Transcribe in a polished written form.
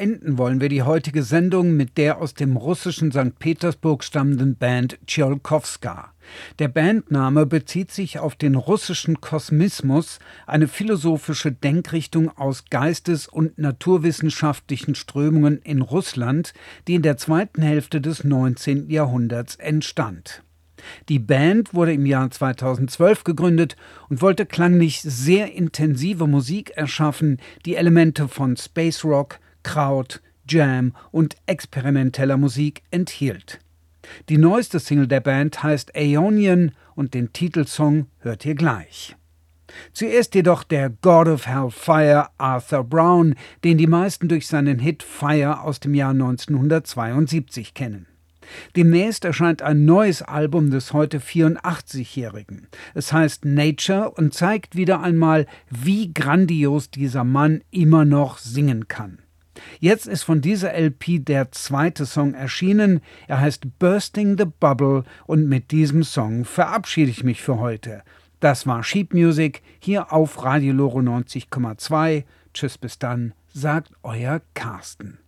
beenden wollen wir die heutige Sendung mit der aus dem russischen St. Petersburg stammenden Band Tscholkowska. Der Bandname bezieht sich auf den russischen Kosmismus, eine philosophische Denkrichtung aus geistes- und naturwissenschaftlichen Strömungen in Russland, die in der zweiten Hälfte des 19. Jahrhunderts entstand. Die Band wurde im Jahr 2012 gegründet und wollte klanglich sehr intensive Musik erschaffen, die Elemente von Space Rock, Kraut, Jam und experimenteller Musik enthielt. Die neueste Single der Band heißt Aeonian und den Titelsong hört ihr gleich. Zuerst jedoch der God of Hellfire Arthur Brown, den die meisten durch seinen Hit Fire aus dem Jahr 1972 kennen. Demnächst erscheint ein neues Album des heute 84-Jährigen. Es heißt Nature und zeigt wieder einmal, wie grandios dieser Mann immer noch singen kann. Jetzt ist von dieser LP der zweite Song erschienen. Er heißt Bursting the Bubble und mit diesem Song verabschiede ich mich für heute. Das war Sheet Music hier auf Radio Loro 90,2. Tschüss, bis dann, sagt euer Carsten.